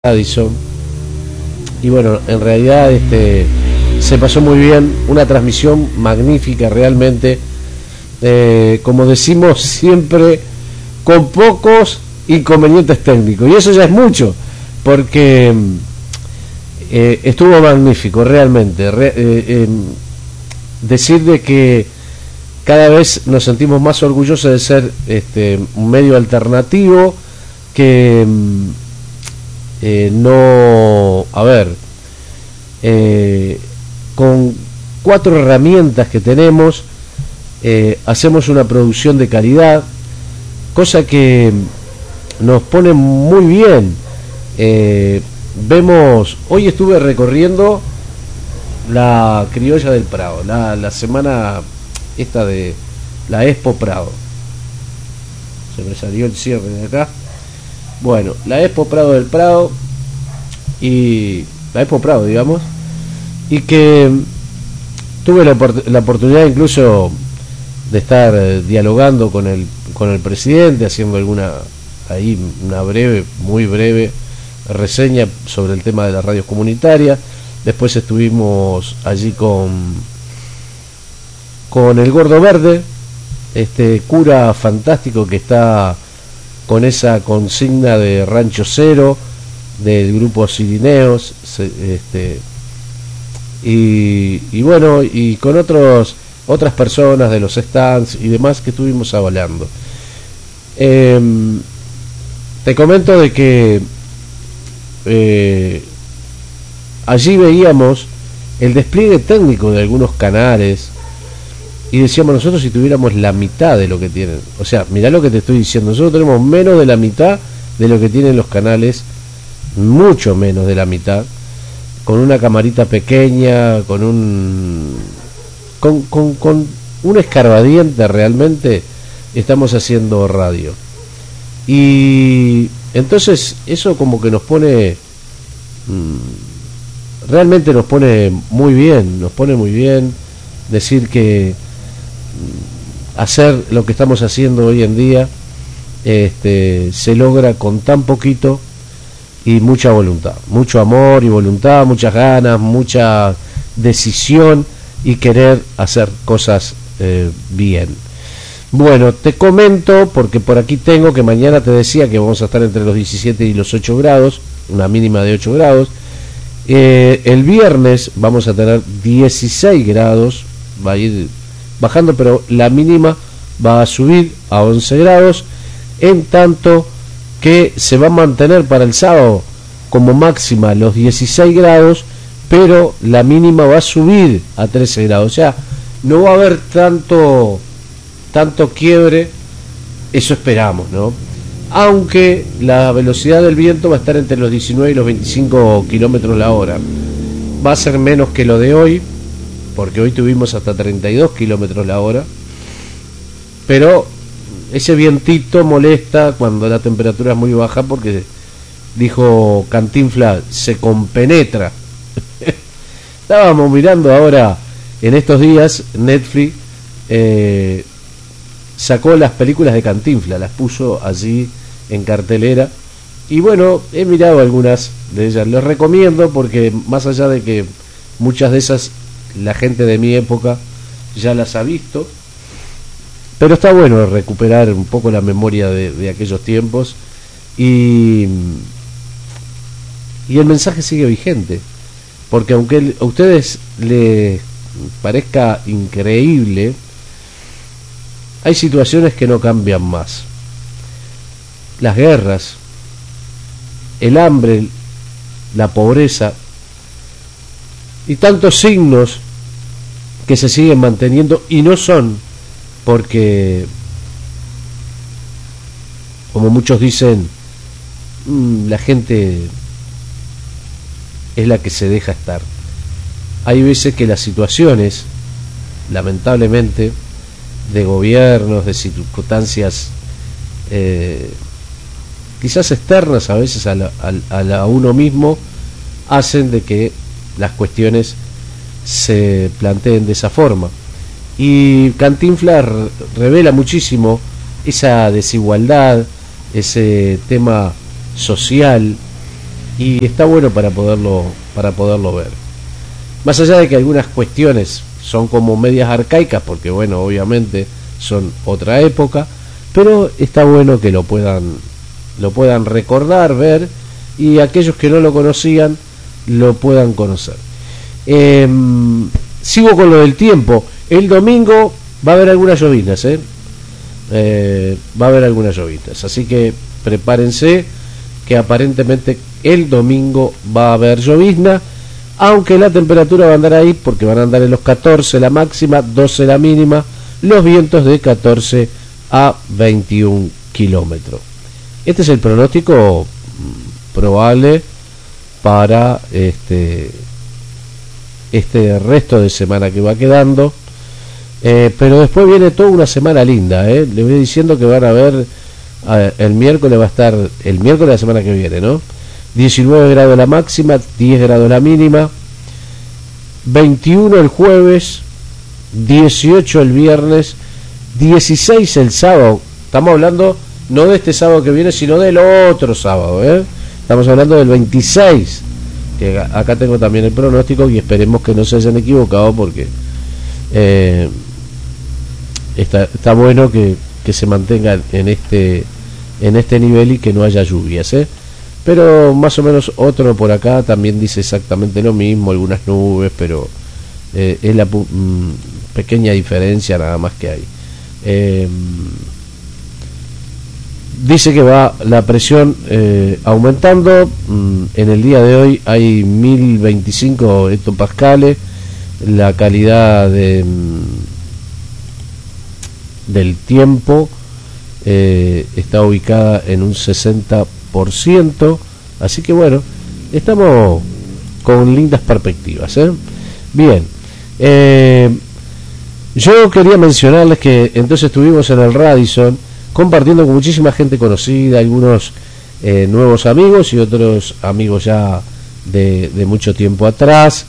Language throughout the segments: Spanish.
Addison. Y bueno, en realidad se pasó muy bien, una transmisión magnífica realmente, como decimos siempre, con pocos inconvenientes técnicos, y eso ya es mucho, porque estuvo magnífico realmente. Decir de que cada vez nos sentimos más orgullosos de ser un medio alternativo que con 4 herramientas que tenemos, hacemos una producción de calidad, cosa que nos pone muy bien. Hoy estuve recorriendo la Criolla del Prado, la semana esta de la Expo Prado. Se me salió el cierre de acá. Bueno, la Expo Prado del Prado, y la Expo Prado, digamos, y que tuve la oportunidad incluso de estar dialogando con el presidente, haciendo una muy breve reseña sobre el tema de las radios comunitarias. Después estuvimos allí con el Gordo Verde, cura fantástico que está con esa consigna de Rancho Cero del grupo Cirineos, y bueno, y con otras personas de los stands y demás que estuvimos hablando. Te comento de que allí veíamos el despliegue técnico de algunos canales y decíamos, nosotros si tuviéramos la mitad de lo que tienen, o sea, mirá lo que te estoy diciendo, nosotros tenemos menos de la mitad de lo que tienen los canales, mucho menos de la mitad, con una camarita pequeña, con un escarbadiente, realmente estamos haciendo radio. Y entonces eso como que nos pone, realmente nos pone muy bien decir que hacer lo que estamos haciendo hoy en día se logra con tan poquito y mucha voluntad, mucho amor y voluntad, muchas ganas, mucha decisión y querer hacer cosas bien. Bueno, te comento, porque por aquí tengo que mañana te decía que vamos a estar entre los 17 y los 8 grados, una mínima de 8 grados. El viernes vamos a tener 16 grados, va a ir bajando, pero la mínima va a subir a 11 grados, en tanto que se va a mantener para el sábado como máxima los 16 grados, pero la mínima va a subir a 13 grados, o sea, no va a haber tanto quiebre, eso esperamos, ¿no? Aunque la velocidad del viento va a estar entre los 19 y los 25 kilómetros la hora, va a ser menos que lo de hoy, porque hoy tuvimos hasta 32 kilómetros la hora, pero ese vientito molesta cuando la temperatura es muy baja, porque dijo Cantinflas, se compenetra. Estábamos mirando ahora en estos días, Netflix sacó las películas de Cantinflas, las puso allí en cartelera, y bueno, he mirado algunas de ellas, les recomiendo, porque más allá de que muchas de esas la gente de mi época ya las ha visto, pero está bueno recuperar un poco la memoria de aquellos tiempos, y el mensaje sigue vigente, porque aunque a ustedes les parezca increíble, hay situaciones que no cambian más. Las guerras, el hambre, la pobreza y tantos signos que se siguen manteniendo, y no son porque, como muchos dicen, la gente es la que se deja estar. Hay veces que las situaciones, lamentablemente, de gobiernos, de circunstancias quizás externas a veces a uno mismo, hacen de que las cuestiones se planteen de esa forma, y Cantinflas revela muchísimo esa desigualdad, ese tema social, y está bueno para poderlo ver. Más allá de que algunas cuestiones son como medias arcaicas, porque bueno, obviamente son otra época, pero está bueno que lo puedan recordar, ver, y aquellos que no lo conocían lo puedan conocer. Sigo con lo del tiempo. El domingo va a haber algunas lloviznas, va a haber algunas lloviznas, así que prepárense, que aparentemente el domingo va a haber llovizna, aunque la temperatura va a andar ahí, porque van a andar en los 14 la máxima, 12 la mínima, los vientos de 14 a 21 kilómetros. Este es el pronóstico probable para este resto de semana que va quedando, pero después viene toda una semana linda. Le voy diciendo que van a ver, el miércoles va a estar, el miércoles de la semana que viene, ¿no? 19 grados la máxima, 10 grados la mínima, 21 el jueves, 18 el viernes, 16 el sábado. Estamos hablando no de este sábado que viene, sino del otro sábado, Estamos hablando del 26, que acá tengo también el pronóstico, y esperemos que no se hayan equivocado, porque está bueno que se mantenga en este nivel y que no haya lluvias, pero más o menos otro por acá también dice exactamente lo mismo, algunas nubes, pero es la pequeña diferencia nada más que hay. Dice que va la presión aumentando. En el día de hoy hay 1025 hectopascales. La calidad del tiempo está ubicada en un 60%. Así que bueno, estamos con lindas perspectivas, Bien, yo quería mencionarles que entonces estuvimos en el Radisson compartiendo con muchísima gente conocida, algunos nuevos amigos y otros amigos ya de mucho tiempo atrás,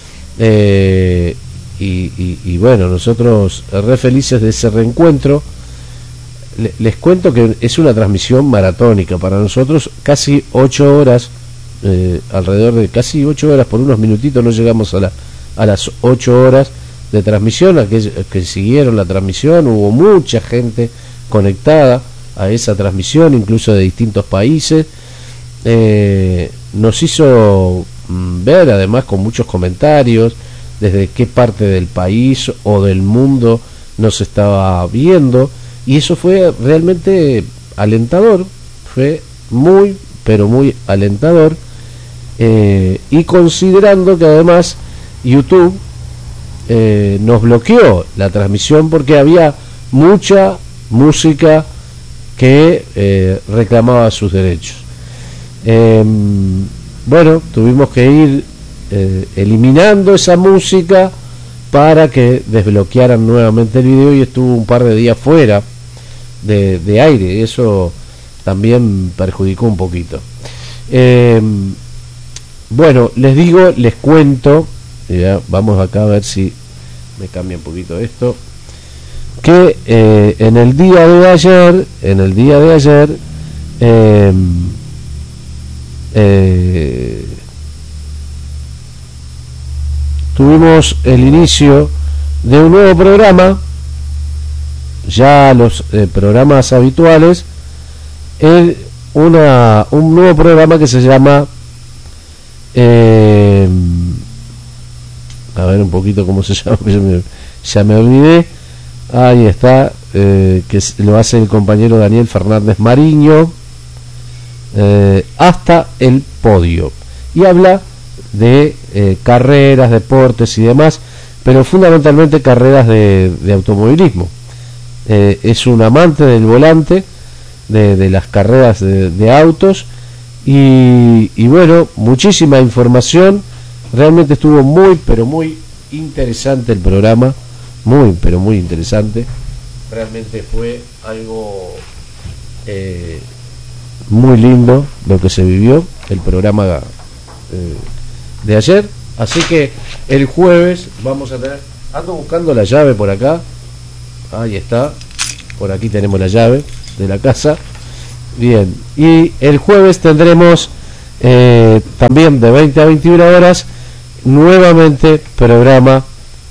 y bueno, nosotros re felices de ese reencuentro. Les cuento que es una transmisión maratónica para nosotros, casi 8 horas, alrededor de casi 8 horas, por unos minutitos no llegamos a las 8 horas de transmisión. Aquellos que siguieron la transmisión, hubo mucha gente conectada a esa transmisión, incluso de distintos países. Nos hizo ver, además, con muchos comentarios, desde qué parte del país o del mundo nos estaba viendo, y eso fue realmente alentador, fue muy, pero muy alentador, y considerando que además YouTube nos bloqueó la transmisión porque había mucha música que reclamaba sus derechos. Bueno, tuvimos que ir eliminando esa música para que desbloquearan nuevamente el video, y estuvo un par de días fuera de aire. Eso también perjudicó un poquito. Bueno, les cuento, ya, vamos acá a ver si me cambia un poquito esto, que en el día de ayer tuvimos el inicio de un nuevo programa, ya los programas habituales, un nuevo programa que se llama, a ver un poquito cómo se llama, ya me olvidé. Ahí está, que lo hace el compañero Daniel Fernández Mariño, Hasta el Podio, y habla de carreras, deportes y demás, pero fundamentalmente carreras de automovilismo. Es un amante del volante, de las carreras de autos, y bueno, muchísima información. Realmente estuvo muy, pero muy interesante el programa, muy, pero muy interesante. Realmente fue algo muy lindo lo que se vivió, el programa de ayer. Así que el jueves vamos a tener, ando buscando la llave por acá, ahí está, por aquí tenemos la llave de la casa. Bien, y el jueves tendremos también de 20 a 21 horas, nuevamente programa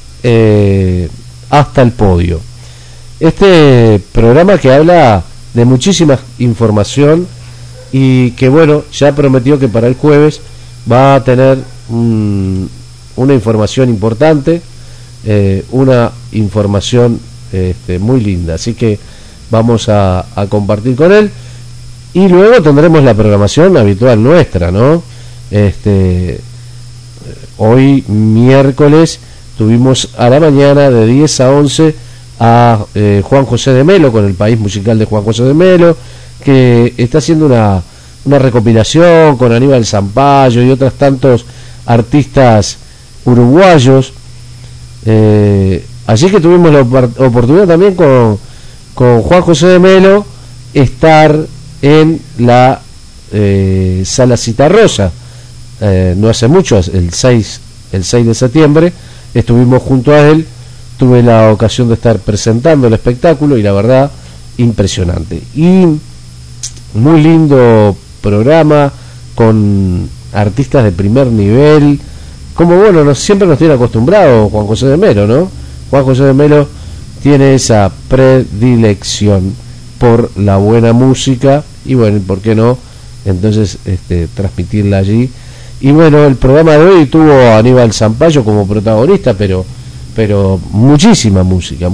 Hasta el Podio. Este programa que habla de muchísima información y que bueno, ya prometió que para el jueves va a tener una información importante, una información muy linda, así que vamos a compartir con él y luego tendremos la programación habitual nuestra, ¿no? Hoy miércoles tuvimos a la mañana de 10 a 11 a Juan José de Melo con el País Musical de Juan José de Melo, que está haciendo una recopilación con Aníbal Zampayo y otros tantos artistas uruguayos. Así que tuvimos la oportunidad también con Juan José de Melo estar en la Sala Citarrosa. No hace mucho, el 6 de septiembre, estuvimos junto a él. Tuve la ocasión de estar presentando el espectáculo y la verdad, impresionante. Y muy lindo programa con artistas de primer nivel, como bueno, siempre nos tiene acostumbrado Juan José de Melo, ¿no? Juan José de Melo tiene esa predilección por la buena música y bueno, ¿por qué no? Entonces transmitirla allí. Y bueno, el programa de hoy tuvo a Aníbal Zampayo como protagonista, pero muchísima música.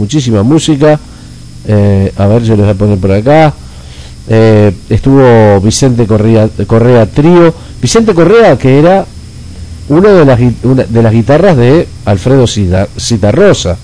A ver, yo les voy a poner por acá. Estuvo Vicente Correa Trío. Vicente Correa, que era una de las guitarras de Alfredo Citarrosa.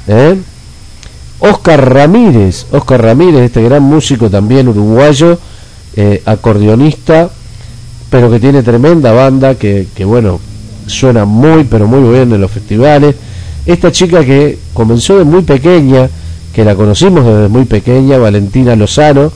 Oscar Ramírez, este gran músico también uruguayo, acordeonista, pero que tiene tremenda banda, que bueno, suena muy pero muy bien en los festivales. Esta chica que comenzó de muy pequeña, que la conocimos desde muy pequeña, Valentina Lozano,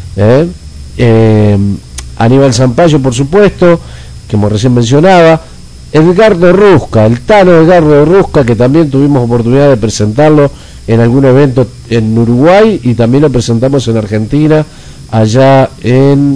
Aníbal Zampayo, por supuesto, como recién mencionaba, Edgardo Rusca, el Tano Edgardo Rusca, que también tuvimos oportunidad de presentarlo en algún evento en Uruguay y también lo presentamos en Argentina, allá en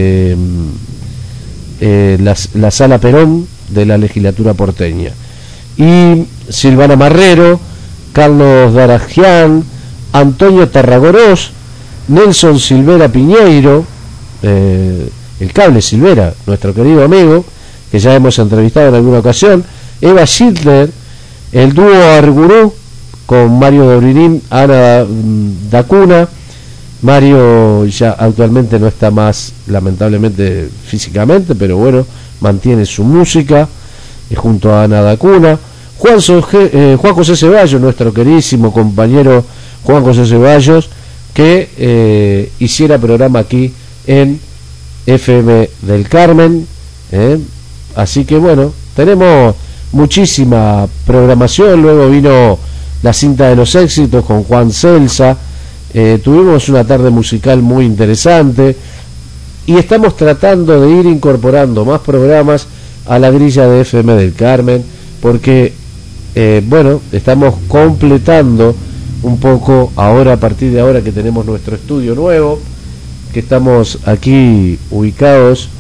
la Sala Perón de la legislatura porteña. Y Silvana Marrero, Carlos Darajian, Antonio Tarragorós, Nelson Silvera Piñeiro, el Cable Silvera, nuestro querido amigo, que ya hemos entrevistado en alguna ocasión, Eva Schindler, el dúo Argurú con Mario Dobrinín, Ana Dacuna. Mario ya actualmente no está más, lamentablemente, físicamente, pero bueno, mantiene su música, junto a Ana Dacuna. Juan José Ceballos, nuestro queridísimo compañero Juan José Ceballos, que hiciera programa aquí en FM del Carmen. Así que bueno, tenemos muchísima programación. Luego vino la cinta de los éxitos con Juan Celsa. Tuvimos una tarde musical muy interesante y estamos tratando de ir incorporando más programas a la grilla de FM del Carmen, porque bueno, estamos completando un poco ahora, a partir de ahora que tenemos nuestro estudio nuevo, que estamos aquí ubicados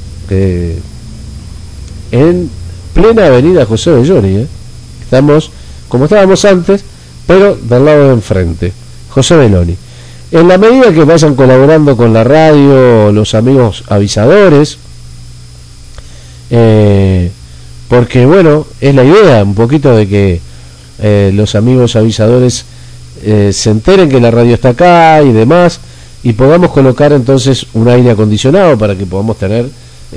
en plena avenida José Belloni. Estamos como estábamos antes, pero del lado de enfrente, José Belloni. En la medida que vayan colaborando con la radio los amigos avisadores, porque bueno, es la idea un poquito de que los amigos avisadores se enteren que la radio está acá y demás, y podamos colocar entonces un aire acondicionado para que podamos tener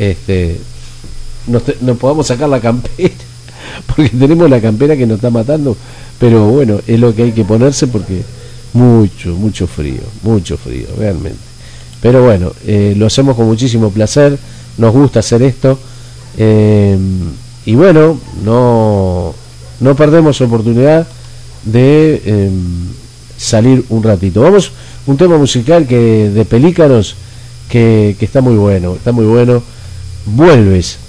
nos podamos sacar la campera, porque tenemos la campera que nos está matando, pero bueno, es lo que hay que ponerse porque mucho frío realmente. Pero bueno, lo hacemos con muchísimo placer, nos gusta hacer esto, y bueno, no perdemos oportunidad de salir un ratito. Vamos, un tema musical de Pelícanos que está muy bueno, Vuelves.